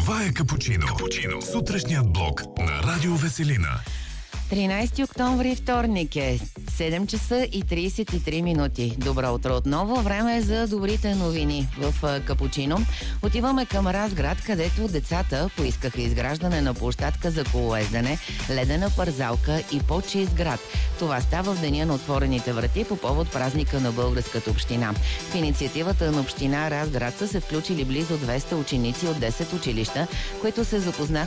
Това е Капучино. Сутрешният блок на Радио Веселина. 13 октомври, вторник е. 7 часа и 33 минути. Добро утро отново. Време е за добрите новини в Капучино. Отиваме към Разград, където децата поискаха изграждане на площадка за колоездене, ледена парзалка и по-чист град. Това става в деня на отворените врати по повод празника на българската община. В инициативата на община Разград са се включили близо 200 ученици от 10 училища, които се запознаха